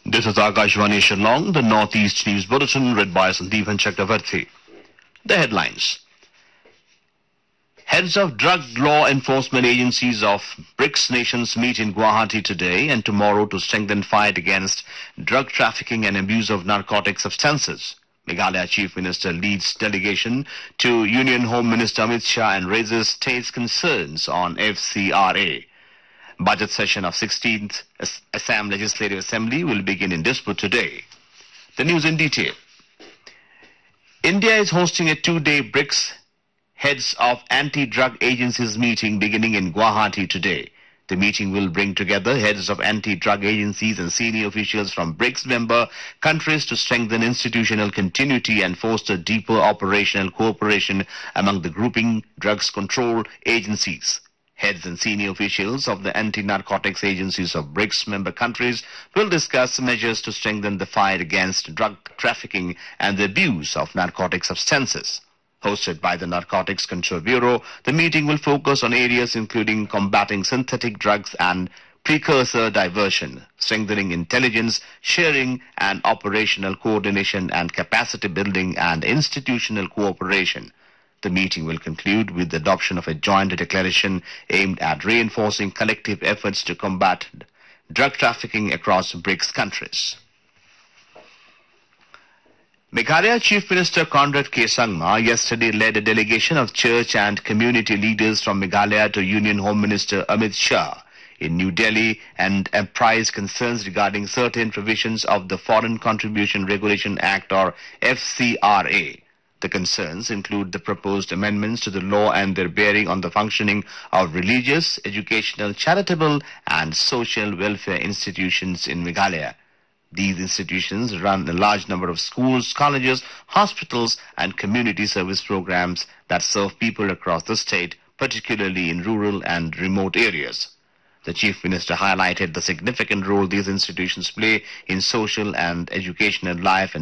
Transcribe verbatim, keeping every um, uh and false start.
This is Akashvani Shillong, the Northeast News Bulletin, read by Sandeepan Chakravarti. The headlines. Heads of drug law enforcement agencies of BRICS nations meet in Guwahati today and tomorrow to strengthen fight against drug trafficking and abuse of narcotic substances. Meghalaya Chief Minister leads delegation to Union Home Minister Amit Shah and raises state's concerns on F C R A. Budget session of sixteenth Assam Legislative Assembly will begin in Dispur today. The news in detail. India is hosting a two-day BRICS Heads of Anti-Drug Agencies meeting beginning in Guwahati today. The meeting will bring together heads of anti-drug agencies and senior officials from BRICS member countries to strengthen institutional continuity and foster deeper operational cooperation among the grouping drugs control agencies. Heads and senior officials of the anti-narcotics agencies of BRICS member countries will discuss measures to strengthen the fight against drug trafficking and the abuse of narcotic substances. Hosted by the Narcotics Control Bureau, the meeting will focus on areas including combating synthetic drugs and precursor diversion, strengthening intelligence sharing and operational coordination and capacity building and institutional cooperation. The meeting will conclude with the adoption of a joint declaration aimed at reinforcing collective efforts to combat drug trafficking across BRICS countries. Meghalaya Chief Minister Conrad K. Sangma yesterday led a delegation of church and community leaders from Meghalaya to Union Home Minister Amit Shah in New Delhi and apprised concerns regarding certain provisions of the Foreign Contribution Regulation Act or F C R A. The concerns include the proposed amendments to the law and their bearing on the functioning of religious, educational, charitable and social welfare institutions in Meghalaya. These institutions run a large number of schools, colleges, hospitals and community service programs that serve people across the state, particularly in rural and remote areas. The Chief Minister highlighted the significant role these institutions play in social and educational life and